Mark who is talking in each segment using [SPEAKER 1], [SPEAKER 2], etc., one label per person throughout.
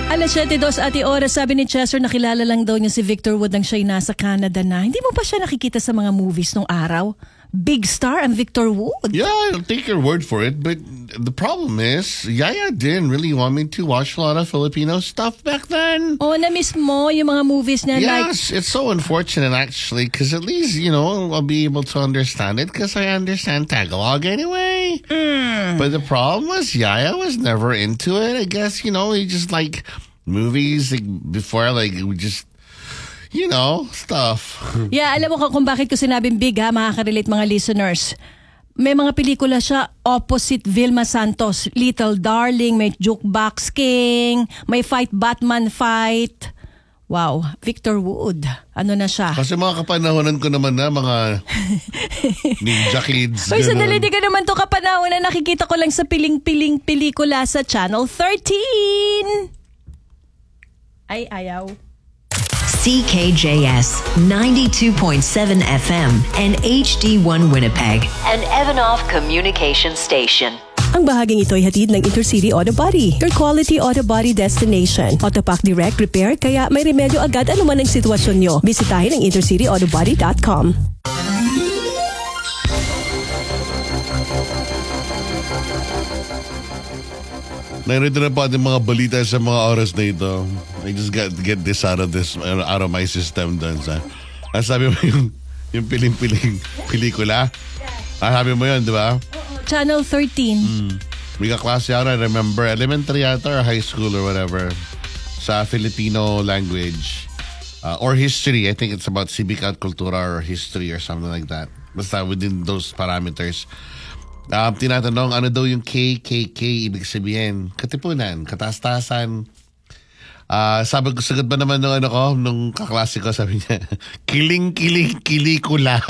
[SPEAKER 1] Alas 7:02 ati oras, sabi ni Chester nakilala lang daw niya si Victor Wood nang siya'y nasa Canada na. Hindi mo pa siya nakikita sa mga movies nung araw? Big star ang Victor Wood.
[SPEAKER 2] Yeah, I'll take your word for it. But the problem is, Yaya didn't really want me to watch a lot of Filipino stuff back then.
[SPEAKER 1] Oh, na-miss mo yung mga movies niya
[SPEAKER 2] Yes, it's so unfortunate actually, because at least, I'll be able to understand it because I understand Tagalog anyway. But the problem was, Yaya was never into it. I guess, he just like movies before, we just stuff.
[SPEAKER 1] Yeah, alam mo kung bakit ko sinabing big ha, makaka-relate mga listeners. May mga pelikula siya opposite Vilma Santos. Little Darling, may Jukebox King, may Fight Batman Fight. Wow, Victor Wood. Ano na siya?
[SPEAKER 2] Kasi mga kapanahonan ko naman na mga Ninja Kids.
[SPEAKER 1] Hoy, sandali, di ka naman to kapanahon na nakikita ko lang sa piling-piling pelikula sa Channel 13. Ay, ayaw.
[SPEAKER 3] CKJS 92.7 FM and HD1 Winnipeg, an Evanoff Communication Station.
[SPEAKER 4] Ang bahaging ito ay hatid ng Intercity Auto Body, your quality auto body destination. Autopack Direct Repair, kaya may remedyo agad anuman ang sitwasyon nyo. Bisitahin ang intercityautobody.com.
[SPEAKER 2] Narito na po ating mga balita sa mga oras na ito. I just got to get this out of my system dun sa. Sabi mo yung piling-piling pelikula? Sabi mo yun, di ba?
[SPEAKER 1] Channel 13.
[SPEAKER 2] May kaklase ako na, remember, elementary yata or high school or whatever, sa Filipino language or history. I think it's about civic at kultura or history or something like that. Basta within those parameters. Tinatanong, ano daw yung KKK ibig sabihin? Katipunan, kataas-taasan. Sagot ba naman nung kaklase ko, sabi niya, kiling-kilikula.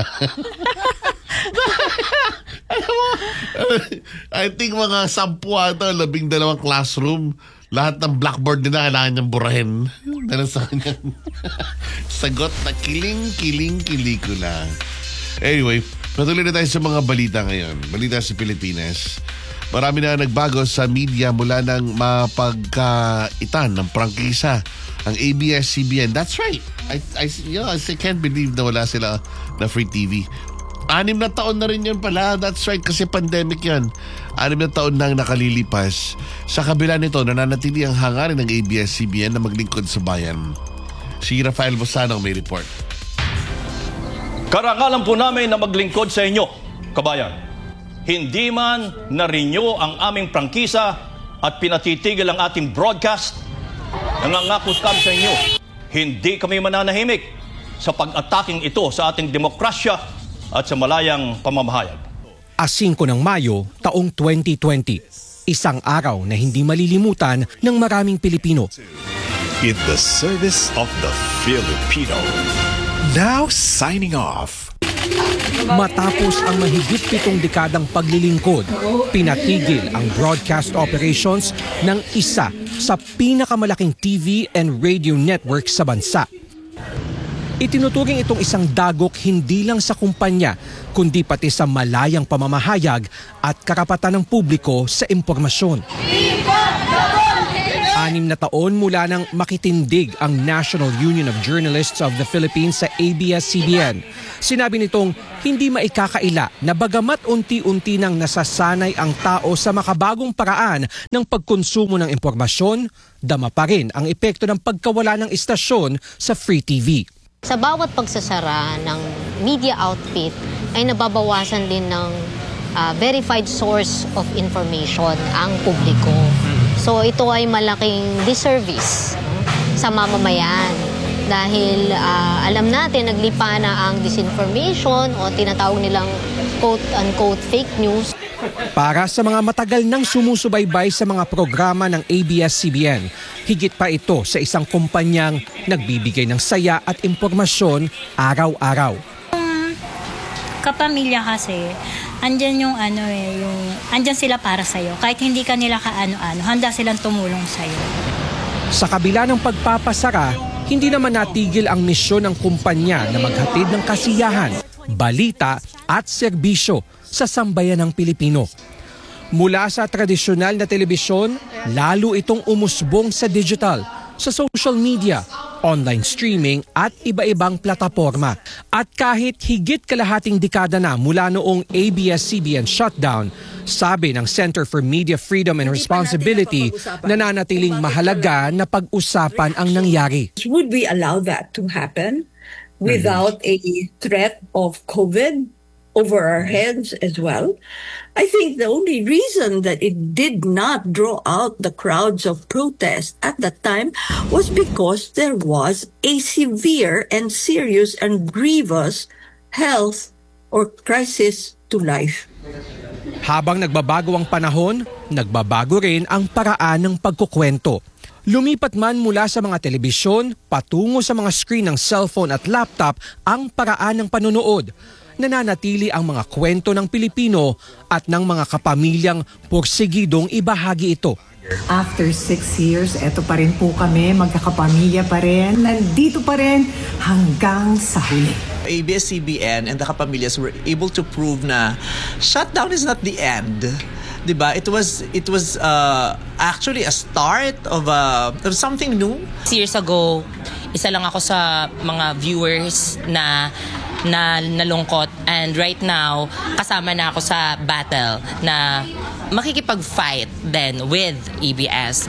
[SPEAKER 2] Alam mo, I think mga 10 ata, 12 classroom, lahat ng blackboard nila kailangan niyang burahin. Dahil sa kanyang sagot na kiling-kilikula. Anyway, patuloy na tayo sa mga balita ngayon. Balita sa Pilipinas. Marami na nagbago sa media mula ng mapagkaitan ng prangkisa ang ABS-CBN. That's right. I can't believe na wala sila na free TV. 6 na taon na rin yun pala. That's right, kasi pandemic yan. 6 na taon nang nakalilipas. Sa kabila nito, nananatili ang hangarin ng ABS-CBN na maglingkod sa bayan. Si Rafael Bosano may report.
[SPEAKER 5] Karangalan po namin na maglingkod sa inyo, kabayan. Hindi man na-renew ang aming prangkisa at pinatitigil ang ating broadcast, nangangako kami sa inyo, hindi kami mananahimik sa pag-ataking ito sa ating demokrasya at sa malayang pamamahayag.
[SPEAKER 6] 5 ng Mayo, taong 2020. Isang araw na hindi malilimutan ng maraming Pilipino.
[SPEAKER 7] In the service of the Filipino. Now signing off.
[SPEAKER 6] Matapos ang mahigit 7 dekadang paglilingkod, pinatigil ang broadcast operations ng isa sa pinakamalaking TV and radio network sa bansa. Itinuturing itong isang dagok hindi lang sa kumpanya, kundi pati sa malayang pamamahayag at karapatan ng publiko sa impormasyon. 6 na taon mula nang makitindig ang National Union of Journalists of the Philippines sa ABS-CBN. Sinabi nitong hindi maikakaila na bagamat unti-unti nang nasasanay ang tao sa makabagong paraan ng pagkonsumo ng impormasyon, dama pa rin ang epekto ng pagkawala ng istasyon sa Free TV.
[SPEAKER 8] Sa bawat pagsasara ng media outfit ay nababawasan din ng verified source of information ang publiko. So ito ay malaking disservice sa mamamayan dahil alam natin naglipa na ang disinformation o tinatawag nilang quote-unquote fake news.
[SPEAKER 6] Para sa mga matagal nang sumusubaybay sa mga programa ng ABS-CBN, higit pa ito sa isang kumpanyang nagbibigay ng saya at impormasyon araw-araw.
[SPEAKER 9] Kapamilya kasi, andyan andyan sila para sa'yo. Kahit hindi ka nila kaano-ano, handa silang tumulong sa'yo.
[SPEAKER 6] Sa kabila ng pagpapasara, hindi naman natigil ang misyon ng kumpanya na maghatid ng kasiyahan, balita at serbisyo sa sambayan ng Pilipino. Mula sa tradisyonal na telebisyon, lalo itong umusbong sa digital, sa social media, online streaming at iba-ibang plataporma. At kahit higit kalahating dekada na mula noong ABS-CBN shutdown, sabi ng Center for Media Freedom and Responsibility, nananatiling mahalaga na pag-usapan ang nangyari.
[SPEAKER 10] Would we allow that to happen without a threat of COVID over our heads as well? I think the only reason that it did not draw out the crowds of protest at that time was because there was a severe and serious and grievous health or crisis to life.
[SPEAKER 6] Habang nagbabago ang panahon, nagbabago rin ang paraan ng pagkukwento. Lumipat man mula sa mga telebisyon patungo sa mga screen ng cellphone at laptop ang paraan ng panonood. Nananatili ang mga kwento ng Pilipino at ng mga kapamilyang porsigidong ibahagi ito.
[SPEAKER 11] After 6 years, eto pa rin po kami, magkakapamilya pa rin, nandito pa rin hanggang sa huli.
[SPEAKER 12] ABS-CBN and the kapamilyas were able to prove na shutdown is not the end. Diba? It was actually a start of something new.
[SPEAKER 13] Years ago, isa lang ako sa mga viewers na nalungkot, and right now kasama na ako sa battle na makikipag-fight then with ABS.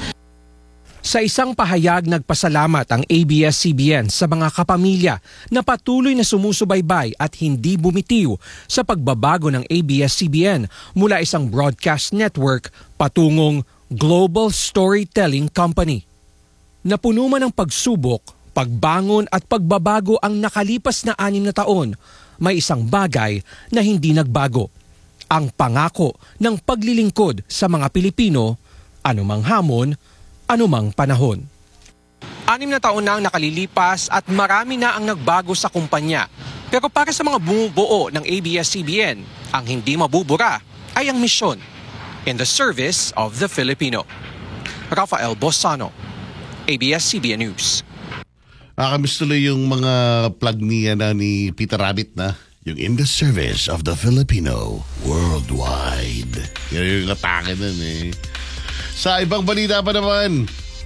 [SPEAKER 6] Sa isang pahayag, nagpasalamat ang ABS-CBN sa mga kapamilya na patuloy na sumusubaybay at hindi bumitiw sa pagbabago ng ABS-CBN mula isang broadcast network patungong global storytelling company. Napuno man ng pagsubok, pagbangon at pagbabago ang nakalipas na 6 na taon, may isang bagay na hindi nagbago. Ang pangako ng paglilingkod sa mga Pilipino, anumang hamon, anumang panahon. 6 na taon na ang nakalilipas at marami na ang nagbago sa kumpanya. Pero para sa mga bumubuo ng ABS-CBN, ang hindi mabubura ay ang misyon, in the service of the Filipino. Rafael Bosano, ABS-CBN News.
[SPEAKER 2] Nakakamiss tuloy yung mga plug ni Peter Rabbit na yung in the service of the Filipino worldwide. Yan yung atake nun eh. Sa ibang balita pa naman,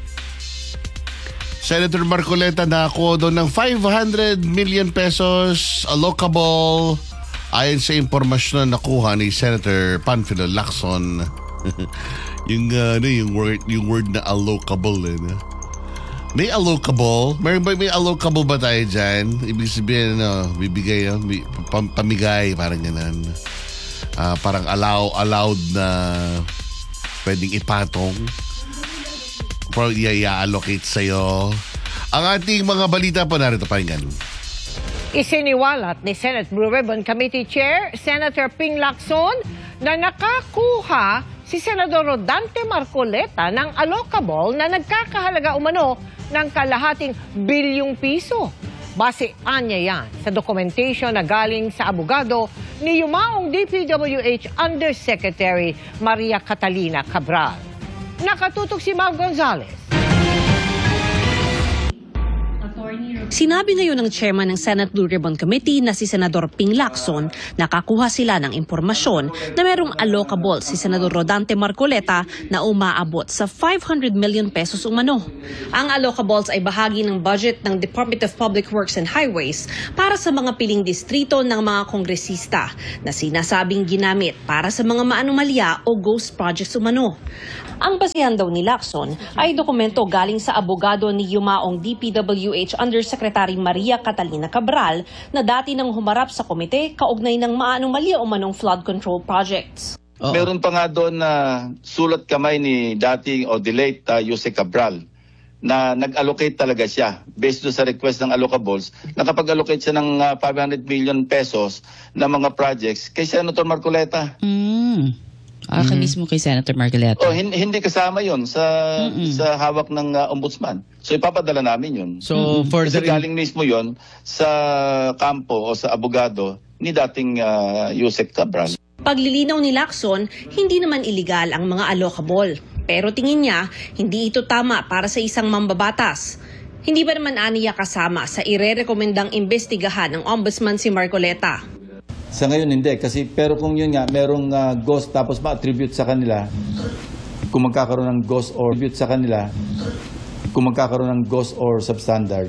[SPEAKER 2] Senator Marcoleta nakakuha doon ng 500 million pesos allocable ayon sa impormasyon na nakuha ni Senator Panfilo Lacson. yung word na allocable May allocable? May allocable ba tayo dyan? Ibig sabihin, bibigay, pamigay, parang ganun. Parang allowed na pwedeng ipatong. Parang i-allocate sa'yo. Ang ating mga balita po, narito pakinggan.
[SPEAKER 14] Isiniwalat ni Senate Blue Ribbon Committee Chair, Senator Ping Lacson, na nakakuha si Senador Rodante Marcoleta ng allocable na nagkakahalaga umano ng kalahating bilyong piso. Base anya yan sa documentation na galing sa abogado ni yumaong DPWH Undersecretary Maria Catalina Cabral. Nakatutok si Mau Gonzales.
[SPEAKER 15] Sinabi ngayon ng chairman ng Senate Blue Ribbon Committee na si Senador Ping Lacson, nakakuha sila ng impormasyon na merong allocable si Senador Rodante Marcoleta na umaabot sa 500 million pesos umano. Ang allocables ay bahagi ng budget ng Department of Public Works and Highways para sa mga piling distrito ng mga kongresista na sinasabing ginamit para sa mga maanumalya o ghost projects umano. Ang basihan daw ni Lacson ay dokumento galing sa abogado ni yumaong DPWH Undersecretary Maria Catalina Cabral na dati nang humarap sa komite kaugnay ng maanumalya o manong flood control projects.
[SPEAKER 16] Meron pa nga doon na sulat kamay ni dating o the late Jose Cabral na nag-allocate talaga siya based doon sa request ng allocables. Nakapag-allocate siya ng 500 million pesos na mga projects kay Senator Marcoleta.
[SPEAKER 17] Mismo kay Senator Marcoleta.
[SPEAKER 16] Hindi kasama yon sa hawak ng ombudsman. So ipapadala namin yun.
[SPEAKER 17] So
[SPEAKER 16] Kasi galing mismo yon sa kampo o sa abogado ni dating Yusek Cabral.
[SPEAKER 15] Paglilinaw ni Lacson, hindi naman iligal ang mga allocable. Pero tingin niya, hindi ito tama para sa isang mambabatas. Hindi ba naman aniya kasama sa irerekomendang imbestigahan ng ombudsman si Marcoleta?
[SPEAKER 18] Sa ngayon hindi, kasi pero kung yun nga, merong ghost tapos ma-attribute sa kanila, kung magkakaroon ng ghost or tribute sa kanila, kung magkakaroon ng ghost or substandard,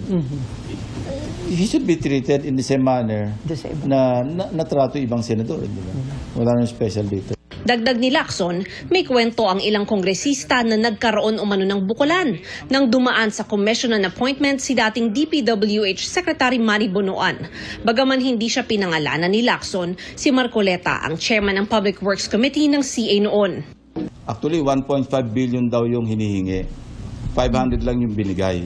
[SPEAKER 18] he should be treated in the same manner na natrato ibang senador. Wala nang special dito.
[SPEAKER 15] Dagdag ni Lacson, may kwento ang ilang kongresista na nagkaroon umano ng bukulan nang dumaan sa commission on appointment si dating DPWH Secretary Manny Bonoan. Bagaman hindi siya pinangalanan ni Lacson, si Marcoleta ang chairman ng Public Works Committee ng CA noon.
[SPEAKER 18] Actually, 1.5 billion daw yung hinihingi. 500 lang yung binigay.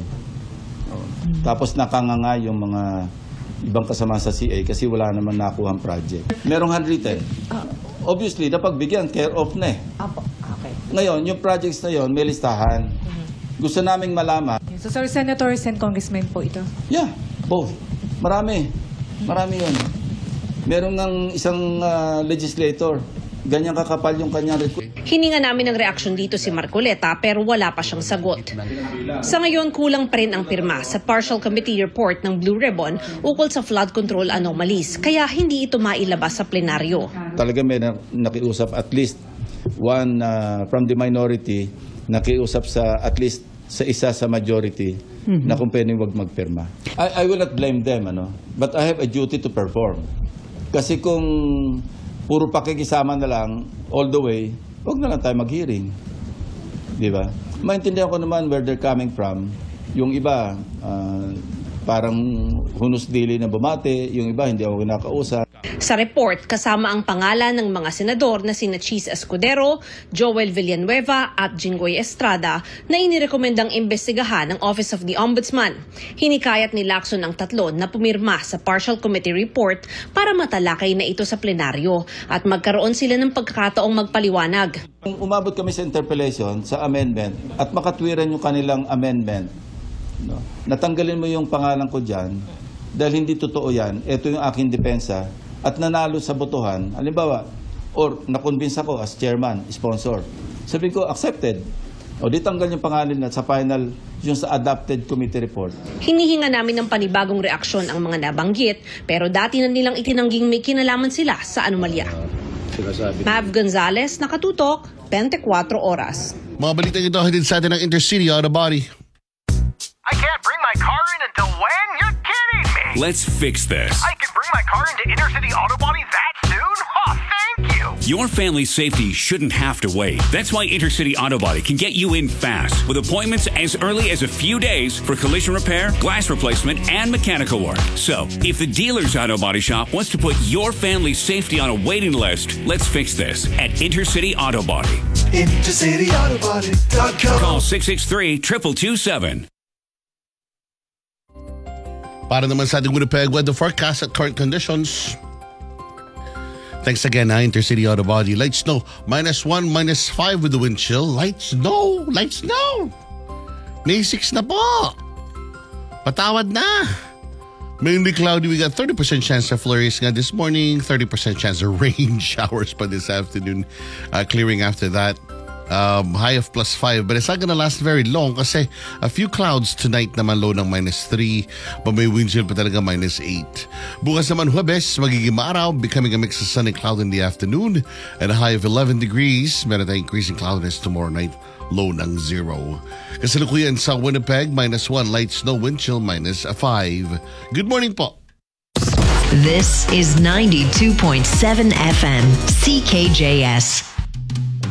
[SPEAKER 18] Tapos nakanganga yung mga ibang kasama sa CA kasi wala naman nakuhang project. Merong handwritten. Obviously, napagbigyan, care of na eh.
[SPEAKER 19] Okay.
[SPEAKER 18] Ngayon, yung projects na yon may listahan. Gusto naming malaman.
[SPEAKER 19] So, sir, senators and congressmen po ito?
[SPEAKER 18] Yeah, both. Marami. Marami yun. Meron ng isang legislator. Ganyan kakapal yung kanyang request.
[SPEAKER 15] Hininga namin ng reaksyon dito si Marcoleta pero wala pa siyang sagot. Sa ngayon, kulang pa rin ang pirma sa partial committee report ng Blue Ribbon ukol sa flood control anomalies, kaya hindi ito mailabas sa plenaryo.
[SPEAKER 18] Talaga may nakiusap at least one from the minority, nakiusap sa at least sa isa sa majority na kung pwede wag magpirma. I will not blame them, but I have a duty to perform. Kasi kung puro pakikisama na lang all the way, huwag na lang tayo mag-hearing. Di ba? Maintindihan ko naman where they're coming from. Yung iba, parang hunus-dili na bumate. Yung iba, hindi ako kinakausap.
[SPEAKER 15] Sa report, kasama ang pangalan ng mga senador na sina Chis Escudero, Joel Villanueva at Jinggoy Estrada na inirekomendang imbestigahan ng Office of the Ombudsman. Hinikayat ni Lacson ang tatlo na pumirma sa partial committee report para matalakay na ito sa plenaryo at magkaroon sila ng pagkakataong magpaliwanag.
[SPEAKER 18] Umabot kami sa interpellation, sa amendment, at makatwiran yung kanilang amendment. Natanggalin mo yung pangalan ko dyan dahil hindi totoo yan. Ito yung aking depensa. At nanalo sa botohan, halimbawa, or na-convince ako as chairman, sponsor. Sabi ko, accepted. O di tanggal yung pangalan na sa final, yung sa adopted committee report.
[SPEAKER 15] Hinihinga namin ng panibagong reaksyon ang mga nabanggit, pero dati na nilang itinangging may kinalaman sila sa anomalya. Mav Gonzalez, Nakatutok, 24 Oras.
[SPEAKER 2] Mga balita ito hatid sa atin ng Intercity Auto Body.
[SPEAKER 20] I can't bring my car in until when? You're kidding me!
[SPEAKER 21] Let's fix this.
[SPEAKER 20] I can bring my car into Intercity Auto Body that soon? Oh, thank you!
[SPEAKER 21] Your family's safety shouldn't have to wait. That's why Intercity Auto Body can get you in fast with appointments as early as a few days for collision repair, glass replacement, and mechanical work. So, if the dealer's auto body shop wants to put your family's safety on a waiting list, let's fix this at Intercity Auto Body. IntercityAutoBody.com. Call 663-2227.
[SPEAKER 2] Para naman sa ating Winnipeg weather forecast at current conditions. Thanks again, Intercity Auto Body. Light snow, -1, -5 with the wind chill. Light snow. May 6 na po. Patawad na. Mainly cloudy. We got 30% chance of flurries nga this morning, 30% chance of rain showers pa this afternoon, clearing after that. High of +5, but it's not gonna last very long kasi a few clouds tonight naman, low ng -3, but may wind chill pa talaga -8. Bukas naman Huwebes, magiging maaraw, becoming a mix of sun and cloud in the afternoon, and a high of 11 degrees. Meron tayong increasing cloudiness tomorrow night, low ng 0. Kasalukuyan sa Winnipeg, -1, light snow, wind chill, -5. Good morning po.
[SPEAKER 3] This is 92.7 FM, CKJS.